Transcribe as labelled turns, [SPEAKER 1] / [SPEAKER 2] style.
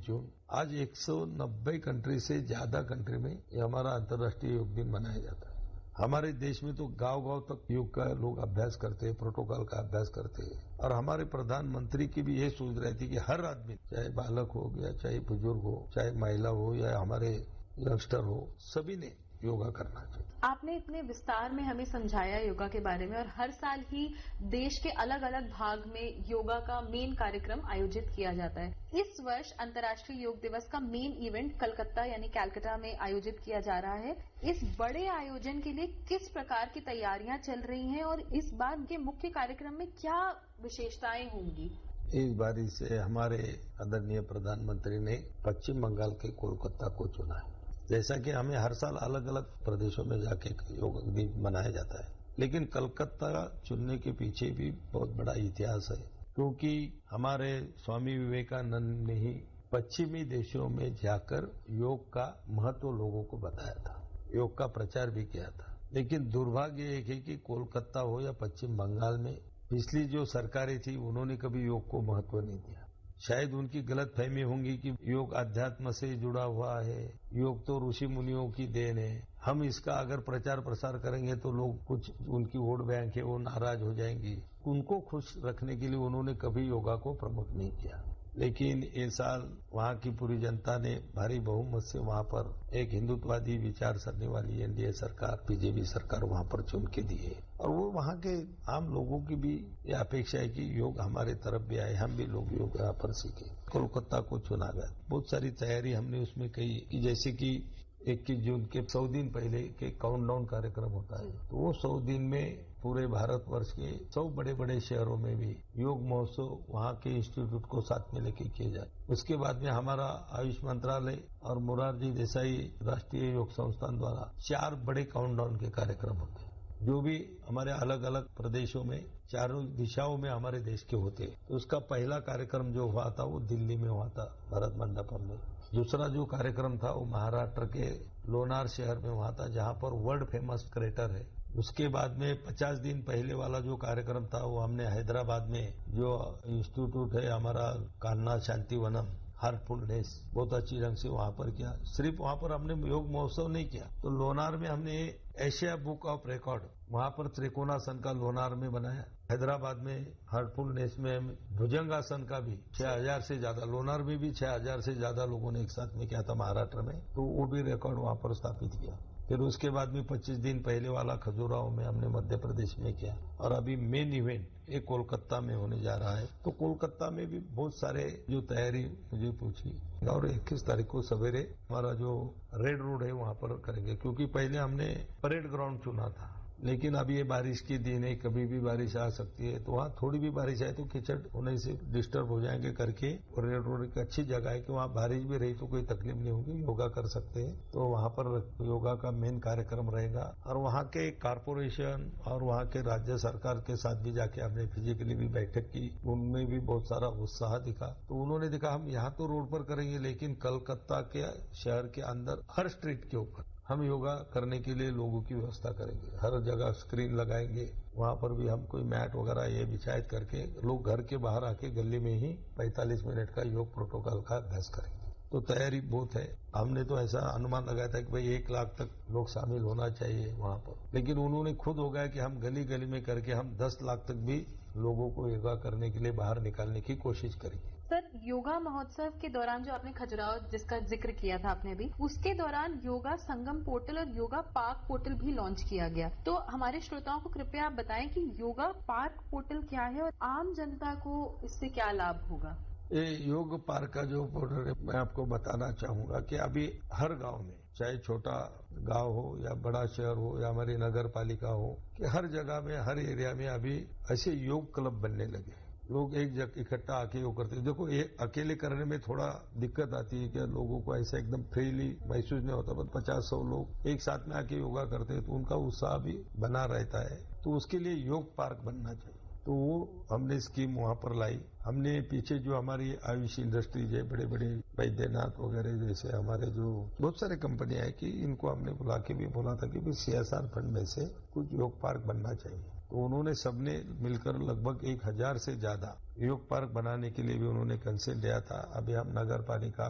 [SPEAKER 1] जून, आज 190 कंट्री से ज्यादा कंट्री में ये हमारा अंतर्राष्ट्रीय योग दिन मनाया जाता है। हमारे देश में तो गांव-गांव तक योग का लोग अभ्यास करते हैं, प्रोटोकॉल का अभ्यास करते हैं। और हमारे प्रधानमंत्री की भी ये सोच रही थी कि हर आदमी, चाहे बालक हो या चाहे बुजुर्ग हो, चाहे महिला हो या हमारे यंगस्टर हो, सभी ने योगा करना चाहिए।
[SPEAKER 2] आपने इतने विस्तार में हमें समझाया योगा के बारे में, और हर साल ही देश के अलग अलग भाग में योगा का मेन कार्यक्रम आयोजित किया जाता है। इस वर्ष अंतर्राष्ट्रीय योग दिवस का मेन इवेंट कलकत्ता यानी कैलकाटा में आयोजित किया जा रहा है। इस बड़े आयोजन के लिए किस प्रकार की तैयारियां चल रही हैं और इस बार के मुख्य कार्यक्रम में क्या विशेषताएं होंगी?
[SPEAKER 1] इस बारी से हमारे आदरणीय प्रधानमंत्री ने पश्चिम बंगाल के कोलकाता को चुना है। जैसा कि हमें हर साल अलग अलग प्रदेशों में जाके योग दिन मनाया जाता है, लेकिन कलकत्ता चुनने के पीछे भी बहुत बड़ा इतिहास है, क्योंकि हमारे स्वामी विवेकानंद ने ही पश्चिमी देशों में जाकर योग का महत्व लोगों को बताया था, योग का प्रचार भी किया था। लेकिन दुर्भाग्य एक है कि कोलकाता हो या पश्चिम बंगाल में पिछली जो सरकारें थी उन्होंने कभी योग को महत्व नहीं दिया। शायद उनकी गलतफहमी होंगी कि योग अध्यात्म से जुड़ा हुआ है, योग तो ऋषि मुनियों की देन है, हम इसका अगर प्रचार प्रसार करेंगे तो लोग कुछ उनकी वोट बैंक है वो नाराज हो जाएंगी। उनको खुश रखने के लिए उन्होंने कभी योगा को प्रमोट नहीं किया। लेकिन इस साल वहां की पूरी जनता ने भारी बहुमत से वहां पर एक हिंदुत्ववादी विचार सरने वाली एनडीए सरकार, बीजेपी सरकार वहां पर चुन के दी है। और वो वहां के आम लोगों की भी ये अपेक्षा है कि योग हमारे तरफ भी आए, हम भी लोग योग यहाँ पर सीखे। कोलकाता को चुना गया। बहुत सारी तैयारी हमने उसमें की कि जैसे कि 21 जून के 100 दिन पहले के काउंटडाउन कार्यक्रम होता है, तो वो 100 दिन में पूरे भारतवर्ष के 100 बड़े बड़े शहरों में भी योग महोत्सव वहां के इंस्टीट्यूट को साथ में लेके किए जाए। उसके बाद में हमारा आयुष मंत्रालय और मोरारजी देसाई राष्ट्रीय योग संस्थान द्वारा 4 बड़े काउंटडाउन के कार्यक्रम होते हैं, जो भी हमारे अलग अलग प्रदेशों में चारों दिशाओं में हमारे देश के होते। तो उसका पहला कार्यक्रम जो हुआ था वो दिल्ली में हुआ था, भरत मंडपम में। दूसरा जो कार्यक्रम था वो महाराष्ट्र के लोनार शहर में हुआ था, जहां पर वर्ल्ड फेमस क्रेटर है। उसके बाद में 50 दिन पहले वाला जो कार्यक्रम था वो हमने हैदराबाद में जो इंस्टीट्यूट है हमारा कान्हा शांतिवनम, हार्टफुलनेस, बहुत अच्छी ढंग से वहां पर किया। सिर्फ वहां पर हमने योग महोत्सव नहीं किया, तो लोनार में हमने एशिया बुक ऑफ रिकॉर्ड वहां पर त्रिकोणासन का लोनार में बनाया। हैदराबाद में हार्टफुलनेस में भुजंगासन का भी 6000 से ज्यादा, लोनार में भी 6000 से ज्यादा लोगों ने एक साथ में किया था महाराष्ट्र में, तो वो भी रिकॉर्ड वहां पर स्थापित किया। फिर उसके बाद में 25 दिन पहले वाला खजुराहो में हमने मध्य प्रदेश में किया, और अभी मेन इवेंट एक कोलकाता में होने जा रहा है। तो कोलकाता में भी बहुत सारे जो तैयारी मुझे पूछी, और 21 तारीख को सवेरे हमारा जो रेड रोड है वहां पर करेंगे, क्योंकि पहले हमने परेड ग्राउंड चुना था, लेकिन अभी ये बारिश की दिन है, कभी भी बारिश आ सकती है, तो वहां थोड़ी भी बारिश आए तो कीचड़ होने से डिस्टर्ब हो जाएंगे करके, और रेड रोड एक अच्छी जगह है कि वहां बारिश भी रही तो कोई तकलीफ नहीं होगी, योगा कर सकते हैं। तो वहां पर योगा का मेन कार्यक्रम रहेगा, और वहां के कारपोरेशन और वहां के राज्य सरकार के साथ भी जाके हमने फिजिकली भी बैठक की, उनमें भी बहुत सारा उत्साह दिखा। तो उन्होंने देखा हम यहाँ तो रोड पर करेंगे, लेकिन कलकत्ता के शहर के अंदर हर स्ट्रीट के ऊपर हम योगा करने के लिए लोगों की व्यवस्था करेंगे, हर जगह स्क्रीन लगाएंगे, वहां पर भी हम कोई मैट वगैरह ये बिछायत करके लोग घर के बाहर आके गली में ही 45 मिनट का योग प्रोटोकॉल का अभ्यास करेंगे। तो तैयारी बहुत है। हमने तो ऐसा अनुमान लगाया था कि भाई 1 लाख तक लोग शामिल होना चाहिए वहां पर, लेकिन उन्होंने खुद हो गया कि हम गली गली में करके हम 10 लाख तक भी लोगों को योगा करने के लिए बाहर निकालने की कोशिश करेंगे।
[SPEAKER 2] सर, योगा महोत्सव के दौरान जो आपने खजुराहो जिसका जिक्र किया था आपने भी, उसके दौरान योगा संगम पोर्टल और योगा पार्क पोर्टल भी लॉन्च किया गया। तो हमारे श्रोताओं को कृपया आप बताएं कि योगा पार्क पोर्टल क्या है और आम जनता को इससे क्या लाभ होगा?
[SPEAKER 1] ये योग पार्क का जो पोर्टल है, मैं आपको बताना चाहूंगा कि अभी हर गांव में, चाहे छोटा गांव हो या बड़ा शहर हो या हमारी नगर पालिका हो, कि हर जगह में, हर एरिया में अभी ऐसे योग क्लब बनने लगे। लोग एक जगह इकट्ठा आके योग करते हैं। देखो, ये अकेले करने में थोड़ा दिक्कत आती है कि लोगों को ऐसा एकदम फ्रीली महसूस नहीं होता, पर 50-100 लोग एक साथ में आके योगा करते हैं तो उनका उत्साह भी बना रहता है। तो उसके लिए योग पार्क बनना चाहिए। तो वो हमने स्कीम वहां पर लाई। हमने पीछे जो हमारी आयुष इंडस्ट्रीज है, बड़े बड़े वैद्यनाथ वगैरह जैसे हमारे जो बहुत सारे कंपनियां है, कि इनको हमने बुला के भी बोला था कि CSR फंड में से कुछ योग पार्क बनना चाहिए। तो उन्होंने सबने मिलकर लगभग 1000 से ज्यादा योग पार्क बनाने के लिए भी उन्होंने कंसेंट दिया था। अभी हम नगर पालिका